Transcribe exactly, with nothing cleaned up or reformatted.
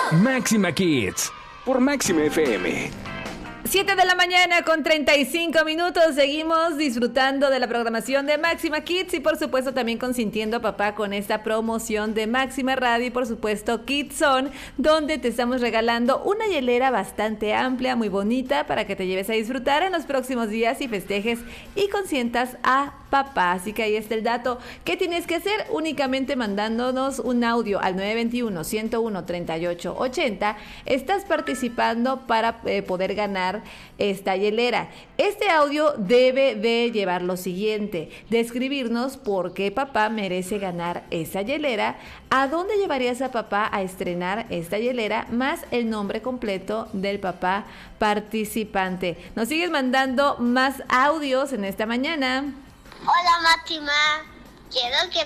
Máxima Kids por Máxima F M. siete de la mañana con treinta y cinco minutos. Seguimos disfrutando de la programación de Máxima Kids y por supuesto también consintiendo a papá con esta promoción de Máxima Radio y por supuesto Kids Zone, donde te estamos regalando una hielera bastante amplia, muy bonita, para que te lleves a disfrutar en los próximos días y festejes y consientas a papá. Así que ahí está el dato. ¿Qué tienes que hacer? Únicamente mandándonos un audio al nueve dos uno, uno uno, tres ocho ocho cero. Estás participando para eh, poder ganar esta hielera. Este audio debe de llevar lo siguiente: describirnos por qué papá merece ganar esa hielera, a dónde llevarías a papá a estrenar esta hielera, más el nombre completo del papá participante. Nos sigues mandando más audios en esta mañana. Hola, Máxima. Quiero que